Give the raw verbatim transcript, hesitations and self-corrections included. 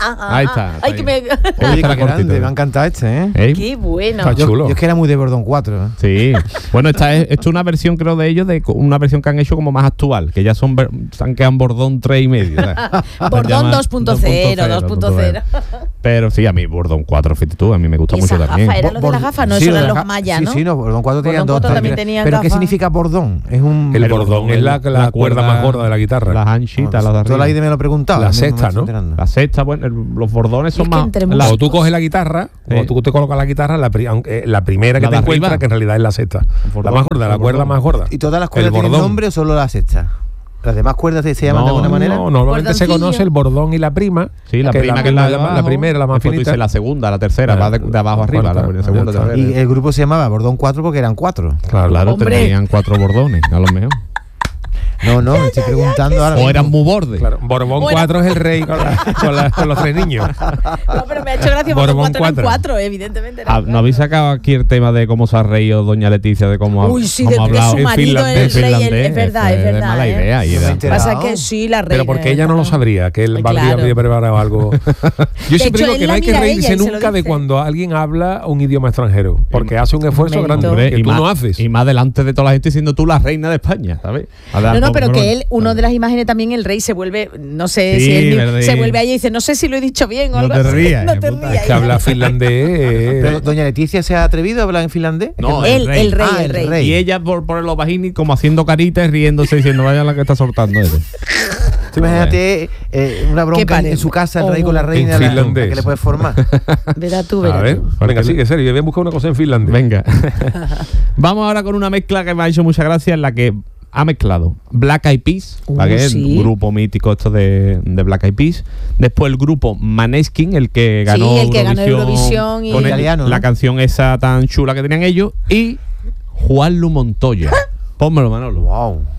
Ahí está. Ay, que me... Oye, qué grande, me ha encantado este, ¿eh? ¿Eh? Qué bueno. Está Yo, chulo. yo es que era muy de Bordón cuatro, ¿eh? Sí. Bueno, esta es, esto es una versión, creo, de ellos, de co- una versión que han hecho como más actual, que ya son ver- se han quedado en Bordón tres y medio. ¿sabes? Bordón Se llama dos punto cero, dos punto cero. Pero sí, a mí Bordón cuatro, fíjate tú, a mí me gusta Y mucho esa también. gafa era los de las gafas, no, eso lo eran de los la- mayas, sí, ¿no? Sí, no, Bordón cuatro tenían Bordón dos. cuatro también tres. tenían ¿Pero qué gafas. significa Bordón? Es un... El bordón es la, la cuerda más gorda de la guitarra. Las anchitas, las de Tú la arriba. me lo preguntaba. La a mí no me sexta, estoy ¿no? enterando. La sexta, bueno, el- los bordones son Es que más... entre la- músicos- Cuando tú coges la guitarra, cuando Sí. tú te colocas la guitarra, la, pri- aunque, eh, la primera que La te de encuentras, arriba. que en realidad es la sexta. La Bordón. más gorda, la El cuerda bordón. más gorda. ¿Y todas las El cuerdas tienen bordón. nombre o solo la sexta? ¿Las demás cuerdas se se llaman No, de alguna manera? No, normalmente se Bordoncillo. conoce el bordón y la prima. Sí, la prima que es la de la, abajo, la primera, la más después tú finita. dices la segunda, la tercera, Ah, va de, de abajo arriba, cuarta, la segunda, ya está. tercera. Y el grupo se llamaba Bordón cuatro porque eran cuatro. Claro, Claro, Hombre. tenían cuatro bordones, a lo mejor. No, no, me estoy preguntando ahora. O mismo. eran muy bordes. Claro. Borbón Bueno. cuatro es el rey con, la- con la- con los tres niños. No, pero me ha hecho gracia porque Borbón cuatro eran cuatro. cuatro, evidentemente. eran Ah, cuatro. ¿no habéis sacado aquí el tema de cómo se ha reído doña Leticia de cómo ha, Uy, sí, cómo de ha que hablado su en marido finlandés, es el rey, finlandés? es verdad, Eso es verdad, mala ¿eh? idea. y No me era- he enterado. Pasa que sí, la reina. Pero porque ella no lo sabría, que él Claro. habría, habría preparado algo. Yo siempre hecho, digo él que no la hay que mira a reírse ella y se lo nunca de dice. cuando alguien habla un idioma extranjero, porque hace un esfuerzo Mérito. grande Hombre, que y tú más, no haces. Y más delante de toda la gente siendo tú la reina de España, ¿sabes? No, no, pero que él, uno de las imágenes también, el rey se vuelve, no sé Sí, si él verdad. se vuelve ahí y dice, no sé si lo he dicho bien o No algo te así. rías, No te puta. rías. Que habla finlandés. eh, Pero doña Leticia se ha atrevido a hablar en finlandés. No, Él, el rey, Ah, el el rey. rey. Y ella por, por los bajini como haciendo caritas, riéndose, diciendo, vaya la que está soltando ese. Tú imagínate eh, una bronca en, parece? en su casa, el rey Oh. con la reina, En la, finlandés. que le puede formar. Verás tú, a verás ver, tú. venga, sigue, serio. Yo voy a buscar una cosa en finlandés. Venga. Vamos ahora con una mezcla que me ha hecho mucha gracia en la que ha mezclado Black Eyed Peas, Uh, ¿vale? sí. El grupo mítico esto de, de Black Eyed Peas. Después el grupo Maneskin, el que ganó el que ganó Eurovisión y- con el- Italiano, la ¿no? canción esa tan chula que tenían ellos. Y Juanlu Montoya. Pónmelo, Manolo. Wow.